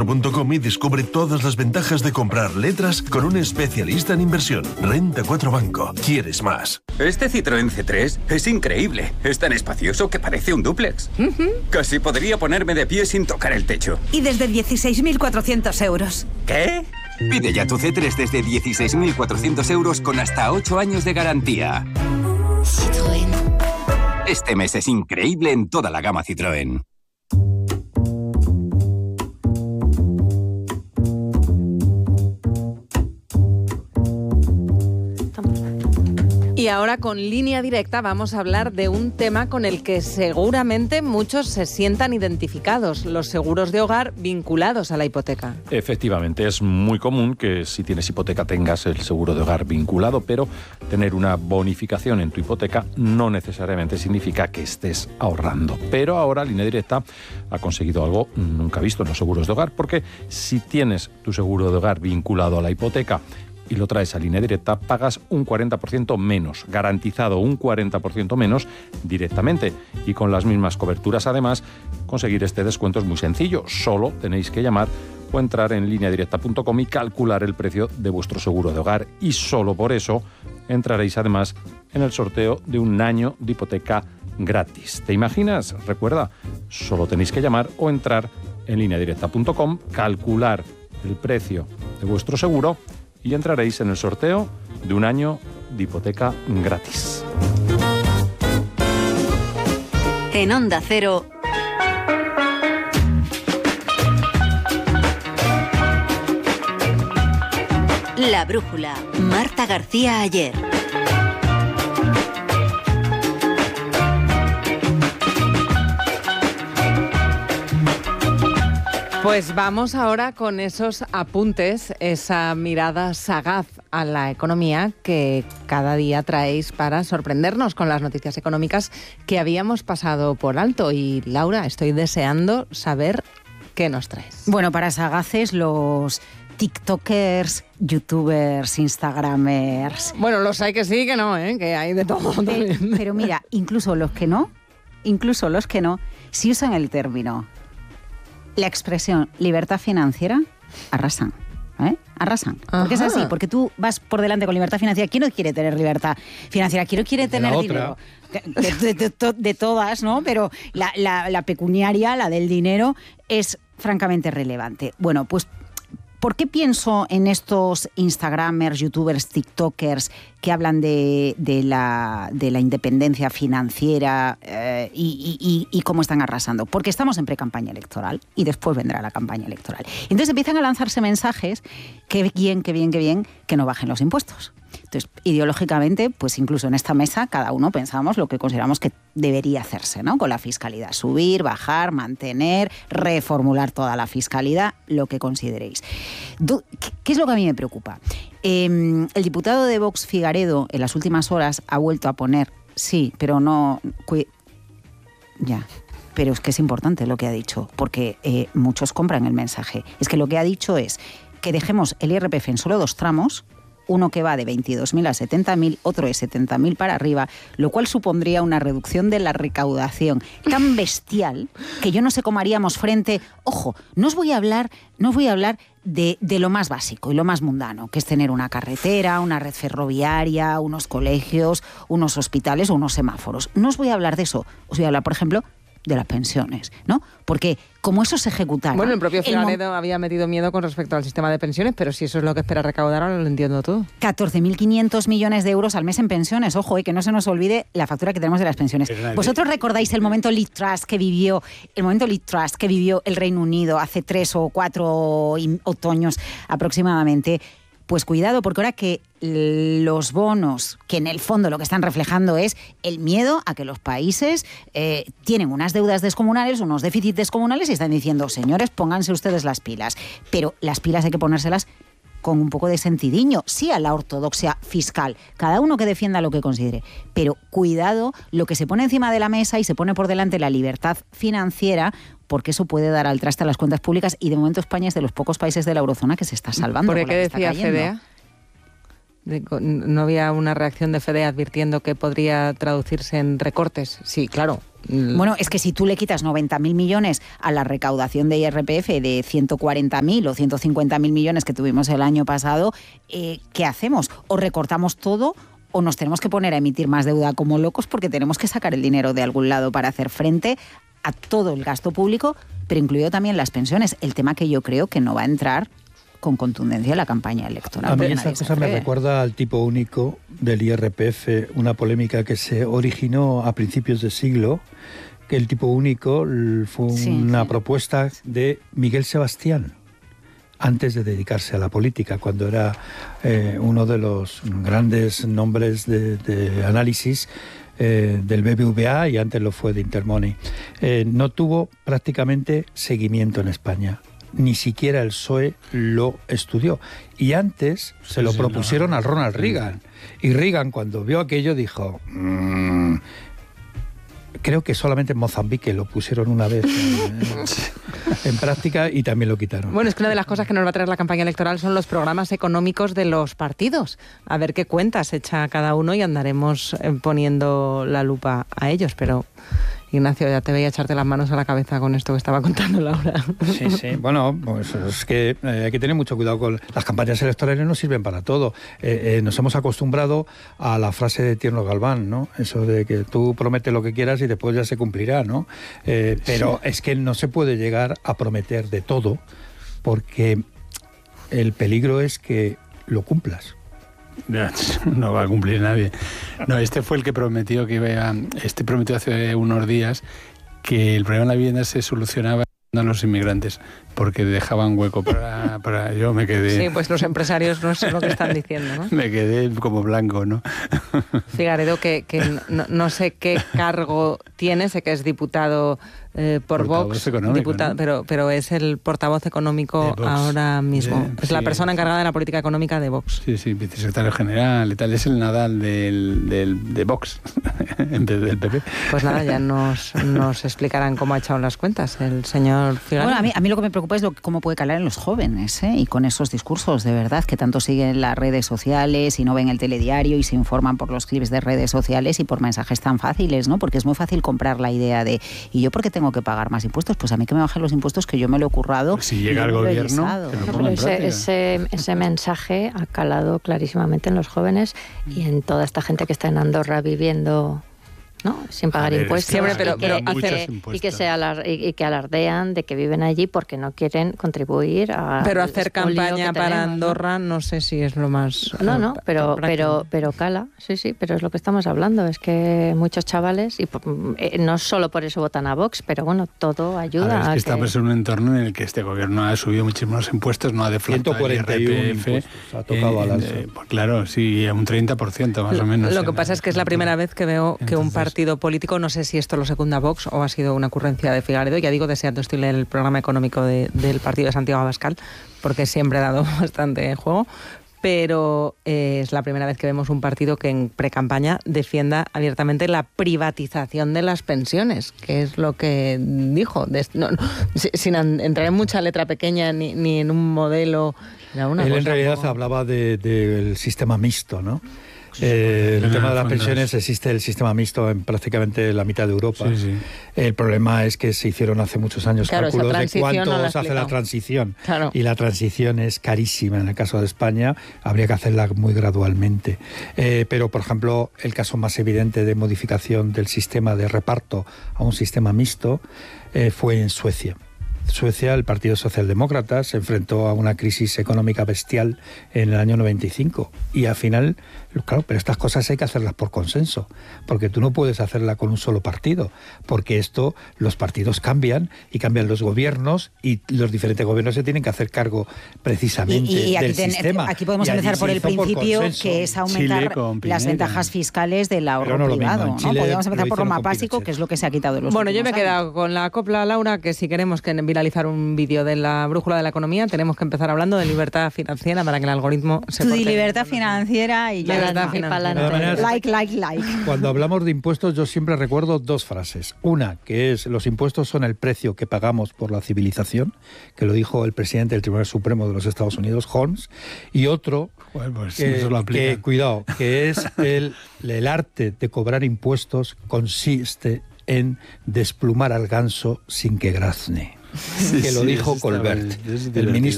renta4banco.com y descubre todas las ventajas de comprar letras con un especialista en inversión. Renta4 Banco. ¿Quieres más? Este Citroën C3 es increíble. Es tan espacioso que parece un dúplex. Casi podría ponerme de pie sin tocar el techo. Y desde 16.400 euros. ¿Qué? Pide ya tu C3 desde 16.400 euros con hasta 8 años de garantía. Citroën. Este mes es increíble en toda la gama Citroën. Y ahora con Línea Directa vamos a hablar de un tema con el que seguramente muchos se sientan identificados, los seguros de hogar vinculados a la hipoteca. Efectivamente, es muy común que si tienes hipoteca tengas el seguro de hogar vinculado, pero tener una bonificación en tu hipoteca no necesariamente significa que estés ahorrando. Pero ahora Línea Directa ha conseguido algo nunca visto en los seguros de hogar, porque si tienes tu seguro de hogar vinculado a la hipoteca y lo traes a Línea Directa, pagas un 40% menos, garantizado un 40% menos directamente. Y con las mismas coberturas, además, conseguir este descuento es muy sencillo. Solo tenéis que llamar o entrar en lineadirecta.com y calcular el precio de vuestro seguro de hogar. Y solo por eso entraréis, además, en el sorteo de un año de hipoteca gratis. ¿Te imaginas? Recuerda, solo tenéis que llamar o entrar en lineadirecta.com, calcular el precio de vuestro seguro y entraréis en el sorteo de un año de hipoteca gratis. En Onda Cero, La Brújula, Marta García Ayer. Pues vamos ahora con esos apuntes, esa mirada sagaz a la economía que cada día traéis para sorprendernos con las noticias económicas que habíamos pasado por alto. Y Laura, estoy deseando saber qué nos traes. Bueno, para sagaces los tiktokers, youtubers, instagramers. Bueno, los hay que sí, que no, que hay de todo también. Pero mira, incluso los que no, si usan el término, la expresión libertad financiera, arrasan. Arrasan. Porque es así, porque tú vas por delante con libertad financiera. ¿Quién no quiere tener libertad financiera? ¿Quién no quiere tener dinero? De todas, ¿no? Pero la pecuniaria, la del dinero, es francamente relevante. Bueno, pues ¿por qué pienso en estos instagramers, youtubers, tiktokers que hablan de la independencia financiera y cómo están arrasando? Porque estamos en pre-campaña electoral y después vendrá la campaña electoral. Entonces empiezan a lanzarse mensajes que bien, que no bajen los impuestos. Entonces, ideológicamente, pues incluso en esta mesa cada uno pensamos lo que consideramos que debería hacerse, ¿no? Con la fiscalidad, subir, bajar, mantener, reformular toda la fiscalidad, lo que consideréis. ¿Qué es lo que a mí me preocupa? El diputado de Vox, Figaredo, en las últimas horas ha vuelto a poner, sí, pero no... Ya, pero es que es importante lo que ha dicho, porque muchos compran el mensaje. Es que lo que ha dicho es que dejemos el IRPF en solo 2 tramos, uno que va de 22.000 a 70.000, otro de 70.000 para arriba, lo cual supondría una reducción de la recaudación tan bestial que yo no sé cómo haríamos frente... Ojo, no os voy a hablar de lo más básico y lo más mundano, que es tener una carretera, una red ferroviaria, unos colegios, unos hospitales o unos semáforos. No os voy a hablar de eso. Os voy a hablar, por ejemplo, de las pensiones, ¿no? Porque como eso se ejecutara... Bueno, el propio Figaredo había metido miedo con respecto al sistema de pensiones, pero si eso es lo que espera recaudar, ahora lo entiendo todo. 14.500 millones de euros al mes en pensiones. Ojo, que no se nos olvide la factura que tenemos de las pensiones. ¿Vosotros recordáis el momento Liz Truss que vivió el Reino Unido hace 3 o 4 otoños aproximadamente? Pues cuidado, porque ahora que los bonos, que en el fondo lo que están reflejando es el miedo a que los países tienen unas deudas descomunales, unos déficits descomunales y están diciendo, señores, pónganse ustedes las pilas. Pero las pilas hay que ponérselas con un poco de sentidiño, sí a la ortodoxia fiscal, cada uno que defienda lo que considere, pero cuidado lo que se pone encima de la mesa y se pone por delante la libertad financiera, porque eso puede dar al traste a las cuentas públicas y de momento España es de los pocos países de la eurozona que se está salvando. ¿Por qué decía FEDEA? ¿No había una reacción de FEDEA advirtiendo que podría traducirse en recortes? Sí, claro, Bueno, es que si tú le quitas 90.000 millones a la recaudación de IRPF de 140.000 o 150.000 millones que tuvimos el año pasado, ¿qué hacemos? O recortamos todo o nos tenemos que poner a emitir más deuda como locos porque tenemos que sacar el dinero de algún lado para hacer frente a todo el gasto público, pero incluido también las pensiones. El tema que yo creo que no va a entrar con contundencia en la campaña electoral. A mí esta cosa me recuerda al tipo único del IRPF, una polémica que se originó a principios de siglo, que el tipo único fue una propuesta de Miguel Sebastián, antes de dedicarse a la política, cuando era uno de los grandes nombres de análisis del BBVA y antes lo fue de Intermoney. No tuvo prácticamente seguimiento en España. Ni siquiera el PSOE lo estudió. Y antes se lo propusieron a Ronald Reagan. Y Reagan, cuando vio aquello, dijo... creo que solamente en Mozambique lo pusieron una vez en práctica y también lo quitaron. Bueno, es que una de las cosas que nos va a traer la campaña electoral son los programas económicos de los partidos. A ver qué cuentas echa cada uno y andaremos poniendo la lupa a ellos. Pero, Ignacio, ya te veía echarte las manos a la cabeza con esto que estaba contando Laura. Sí. Bueno, pues es que hay que tener mucho cuidado con las campañas electorales, no sirven para todo. Nos hemos acostumbrado a la frase de Tierno Galván, ¿no? Eso de que tú prometes lo que quieras y después ya se cumplirá, ¿no? Pero es que no se puede llegar a prometer de todo porque el peligro es que lo cumplas. No va a cumplir nadie. No, este fue el que prometió prometió hace unos días que el problema de la vivienda se solucionaba a los inmigrantes, porque dejaban hueco para yo me quedé... Sí, pues los empresarios no sé lo que están diciendo, ¿no? Me quedé como blanco, ¿no? Figaredo, que no sé qué cargo tiene, sé que es diputado por Vox, diputado, pero es el portavoz económico ahora mismo. Es la persona encargada de la política económica de Vox. Sí, vicesecretario general y tal. Es el Nadal de Vox, en vez del PP. Pues nada, ya nos explicarán cómo ha echado las cuentas el señor Figaredo. Bueno, a mí lo que me preocupa es cómo puede calar en los jóvenes, y con esos discursos, de verdad, que tanto siguen las redes sociales y no ven el telediario y se informan por los clips de redes sociales y por mensajes tan fáciles, ¿no? Porque es muy fácil comprar la idea de ¿y yo por qué tengo que pagar más impuestos? Pues a mí que me bajen los impuestos, que yo me lo he currado. Pues si llega el gobierno, pero ese mensaje ha calado clarísimamente en los jóvenes y en toda esta gente que está en Andorra viviendo, ¿no? Sin pagar impuestos. Siempre, y que alardean de que viven allí porque no quieren contribuir a... Pero hacer campaña para Andorra no sé si es lo más... No, pero cala, sí, pero es lo que estamos hablando, es que muchos chavales, y no solo por eso votan a Vox, pero bueno, todo ayuda a que... Estamos en un entorno en el que este gobierno ha subido muchísimos impuestos, no ha deflactado el IRPF. Ha tocado al alza. Pues claro, sí, un 30% más o menos. Lo que pasa es que es la primera vez que veo que un partido político, no sé si esto lo secunda Vox o ha sido una ocurrencia de Figaredo, ya digo, deseando estoy en el programa económico del partido de Santiago Abascal, porque siempre ha dado bastante juego, pero es la primera vez que vemos un partido que en precampaña defienda abiertamente la privatización de las pensiones, que es lo que dijo, sin entrar en mucha letra pequeña ni en un modelo. Él en realidad hablaba del sistema mixto, ¿no? El tema de las pensiones, existe el sistema mixto en prácticamente la mitad de Europa. Sí. El problema es que se hicieron hace muchos años cálculos de cuánto no se hace la transición. Claro. Y la transición es carísima. En el caso de España habría que hacerla muy gradualmente. Pero, por ejemplo, el caso más evidente de modificación del sistema de reparto a un sistema mixto fue en Suecia. Suecia, el Partido Socialdemócrata, se enfrentó a una crisis económica bestial en el año 95 y al final, claro, pero estas cosas hay que hacerlas por consenso, porque tú no puedes hacerla con un solo partido, porque los partidos cambian y cambian los gobiernos y los diferentes gobiernos se tienen que hacer cargo precisamente del sistema. Aquí podemos empezar por el principio, que es aumentar las ventajas fiscales del ahorro privado, ¿no? Podríamos empezar por lo más básico, que es lo que se ha quitado de los Bueno, yo me he últimos quedado con la copla, Laura, que si queremos viralizar un vídeo de la brújula de la economía, tenemos que empezar hablando de libertad financiera para que el algoritmo se porte. Libertad financiera y ya. Like. Cuando hablamos de impuestos, yo siempre recuerdo dos frases. Una, que es: los impuestos son el precio que pagamos por la civilización, que lo dijo el presidente del Tribunal Supremo de los Estados Unidos, Holmes. Y otro, que es el arte de cobrar impuestos consiste en desplumar al ganso sin que grazne. Que lo dijo Colbert, el ministro